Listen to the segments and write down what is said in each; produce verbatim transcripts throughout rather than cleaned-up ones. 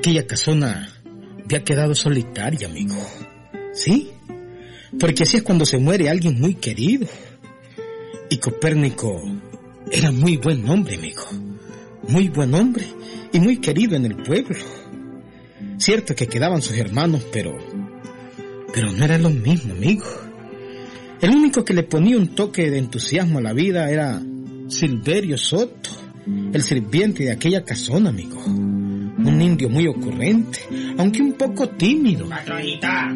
aquella casona había quedado solitaria, amigo. ¿Sí? Porque así es cuando se muere alguien muy querido. Y Copérnico era muy buen hombre, amigo. Muy buen hombre y muy querido en el pueblo. Cierto que quedaban sus hermanos, pero... Pero no era lo mismo, amigo. El único que le ponía un toque de entusiasmo a la vida era Silverio Soto, el sirviente de aquella casona, amigo. Un indio muy ocurrente, aunque un poco tímido. Patroncita.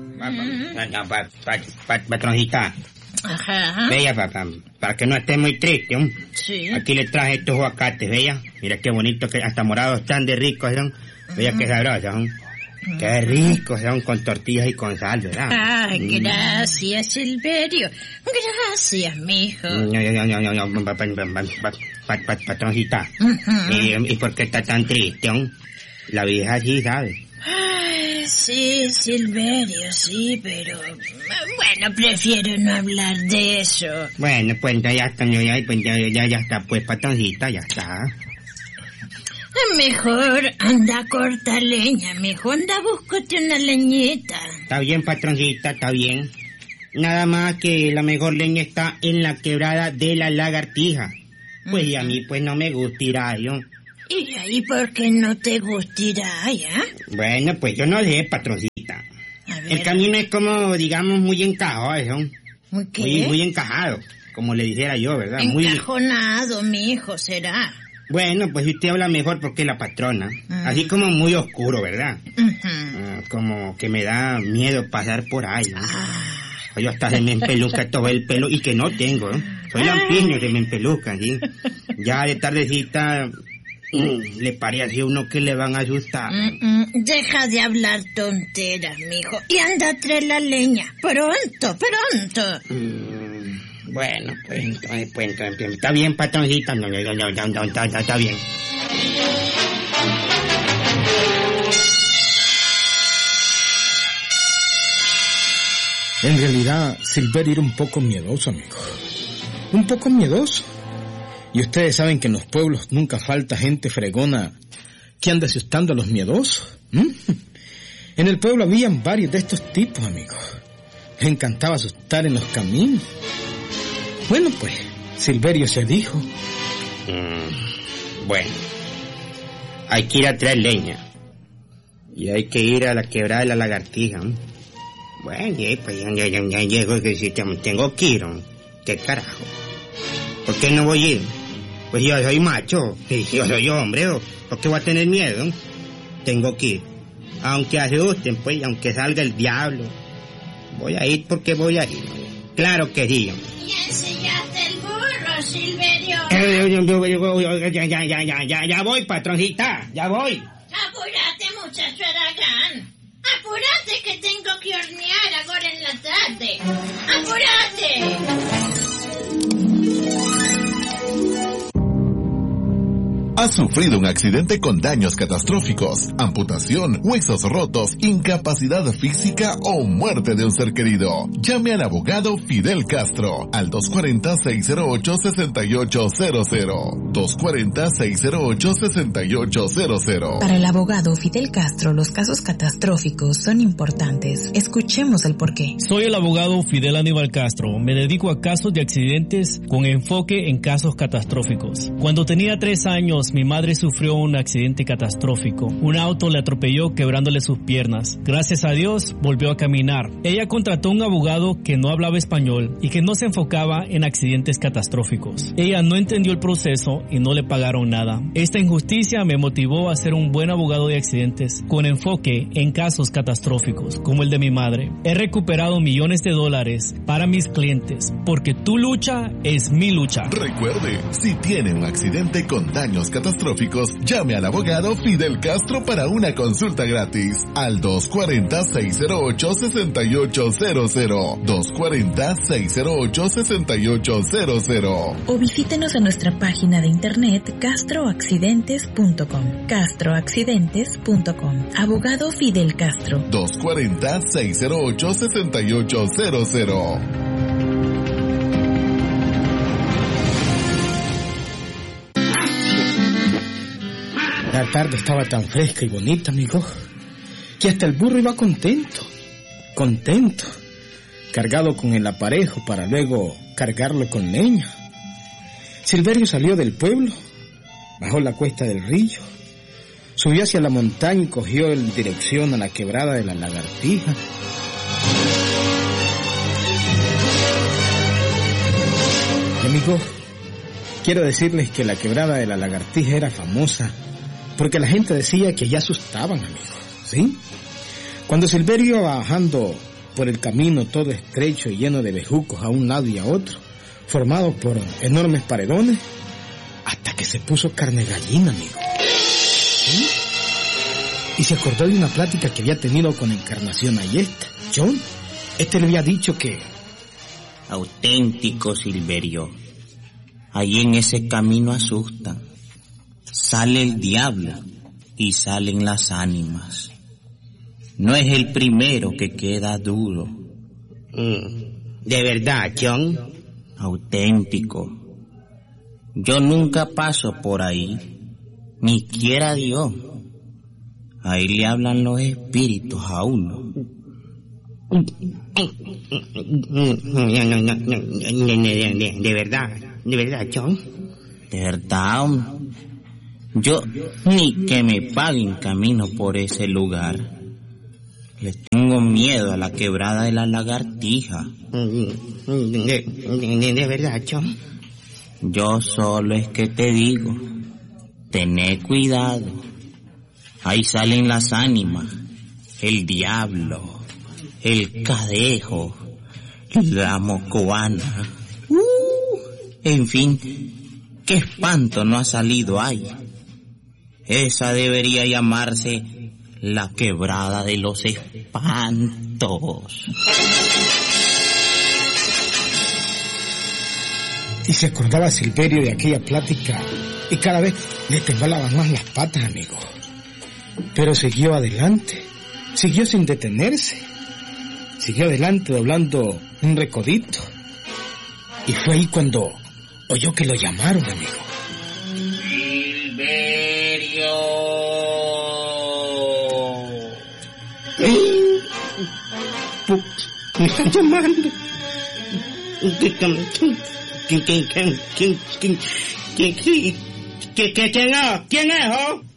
Patroncita. Ajá. Bella, papá, para que no esté muy triste, ¿no? Sí. Aquí le traje estos aguacates, bella. Mira qué bonito, que hasta morados están de ricos, ¿no? Bella, qué sabrosos, ¿no? Qué ricos son, con tortillas y con sal, ¿verdad? Ay, gracias, Silverio. Gracias, mijo. No, no, no, no, no, pa- pa- pa- pa- pa- patroncita. Ujú. ¿Y, ¿Y por qué está tan triste, ¿no? La vieja sí sabe. Ay, sí, Silverio, sí, pero... Bueno, prefiero no hablar de eso. Bueno, pues ya está, ya, pues, ya, ya, ya está, pues, patroncita, ya está. Mejor anda a cortar leña, mijo. Anda, búscate una leñita. Está bien, patroncita, está bien. Nada más que la mejor leña está en la quebrada de la Lagartija. Pues y a mí pues no me gusta ir a yo. ¿Y ahí por qué no te gusta ir allá? Bueno, pues yo no sé, patroncita. A ver. El camino es como, digamos, muy encajado, ¿no? ¿Muy qué? Muy, muy encajado, como le dijera yo, ¿verdad? Muy... Encajonado, mijo, será. Bueno, pues usted habla mejor porque es la patrona. Mm. Así como muy oscuro, ¿verdad? Ujú. Ah, como que me da miedo pasar por ahí, ¿no? Ah. Yo hasta se me empeluca todo el pelo y que no tengo, ¿no? Soy lampiño, se me empeluca, ¿sí? Ya de tardecita mm, le parece a uno que le van a asustar. Mm, mm, Deja de hablar tonteras, mijo. Y anda a traer la leña. Pronto, pronto. Mm, bueno, pues entonces, pues entonces, está bien, patroncita, no, no, no, no, no, no, está, está bien. En realidad, Silverio era un poco miedoso, amigo. Un poco miedoso. Y ustedes saben que en los pueblos nunca falta gente fregona que anda asustando a los miedosos. ¿Mm? En el pueblo habían varios de estos tipos, amigos. Les encantaba asustar en los caminos. Bueno, pues, Silverio se dijo. Mm, bueno, hay que ir a traer leña. Y hay que ir a la quebrada de la Lagartija, ¿no? Bueno, ya, pues ya, ya, ya, ya llego, que si tengo que ir, ¿no? ¿Qué carajo? ¿Por qué no voy a ir? Pues yo soy macho, yo soy hombre, ¿o? ¿Por qué voy a tener miedo? Tengo que ir. Aunque asusten, pues, aunque salga el diablo. Voy a ir porque voy a ir. Claro que sí. Ya enseñaste el burro, Silverio. Eh, yo, yo, yo, yo, ya, ya, ya, ya, ya, ya voy, patroncita, ya voy. Apúrate, muchacho Aragán. Apúrate que tengo que hornear ahora en la tarde. ¡Apúrate! ¿Has sufrido un accidente con daños catastróficos, amputación, huesos rotos, incapacidad física o muerte de un ser querido? Llame al abogado Fidel Castro al dos cuatro cero, seis cero ocho, seis ocho cero cero. dos cuatro cero, seis cero ocho, seis ocho cero cero. Para el abogado Fidel Castro, los casos catastróficos son importantes. Escuchemos el porqué. Soy el abogado Fidel Aníbal Castro. Me dedico a casos de accidentes con enfoque en casos catastróficos. Cuando tenía tres años, mi madre sufrió un accidente catastrófico. Un auto le atropelló quebrándole sus piernas. Gracias a Dios, volvió a caminar. Ella contrató un abogado que no hablaba español y que no se enfocaba en accidentes catastróficos. Ella no entendió el proceso y no le pagaron nada. Esta injusticia me motivó a ser un buen abogado de accidentes con enfoque en casos catastróficos, como el de mi madre. He recuperado millones de dólares para mis clientes, porque tu lucha es mi lucha. Recuerde, si tiene un accidente con daños catastróficos, llame al abogado Fidel Castro para una consulta gratis al dos cuatro cero, seis cero ocho, seis ocho cero cero. dos cuatro cero, seis cero ocho, seis ocho cero cero. O visítenos en nuestra página de internet castroaccidentes punto com. castroaccidentes punto com. Abogado Fidel Castro. dos cuatro cero, seis cero ocho, seis ocho cero cero. La tarde estaba tan fresca y bonita, amigo, que hasta el burro iba contento, contento, cargado con el aparejo para luego cargarlo con leña. Silverio salió del pueblo, bajó la cuesta del río, subió hacia la montaña y cogió en dirección a la quebrada de la Lagartija. Y amigos, quiero decirles que la quebrada de la Lagartija era famosa porque la gente decía que ya asustaban, amigos, ¿sí? Cuando Silverio iba bajando por el camino todo estrecho y lleno de bejucos a un lado y a otro, formado por enormes paredones, hasta que se puso carne gallina, amigo. ¿Sí? Y se acordó de una plática que había tenido con Encarnación Ayesta. John, este le había dicho que... Auténtico, Silverio, ahí en ese camino asustan. Sale el diablo y salen las ánimas. No es el primero que queda duro. Mm, ¿de verdad, John? Auténtico. Yo nunca paso por ahí, ni quiera Dios. Ahí le hablan los espíritus a uno. De verdad, de verdad, John. De verdad, yo ni que me paguen camino por ese lugar. Le tengo miedo a la quebrada de la Lagartija. De, de, de verdad, John. Yo solo es que te digo, tené cuidado. Ahí salen las ánimas, el diablo, el cadejo, la mocoana. Uh, en fin, qué espanto no ha salido ahí. Esa debería llamarse la quebrada de los espantos. Y se acordaba Silverio de aquella plática y cada vez le temblaban más las patas, amigo. Pero siguió adelante, siguió sin detenerse, siguió adelante doblando un recodito. Y fue ahí cuando oyó que lo llamaron, amigo. Silverio. Me están llamando. ¿Quién, quién, quién, quién, quién, quién, quién, quién, quién es? ¿Quién es, oh?